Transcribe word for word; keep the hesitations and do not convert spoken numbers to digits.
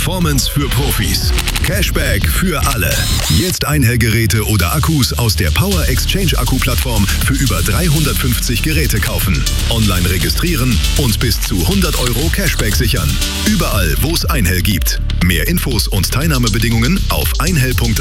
Performance für Profis. Cashback für alle. Jetzt Einhell-Geräte oder Akkus aus der Power Exchange Akku-Plattform für über dreihundertfünfzig Geräte kaufen. Online registrieren und bis zu hundert Euro Cashback sichern. Überall, wo es Einhell gibt. Mehr Infos und Teilnahmebedingungen auf einhell punkt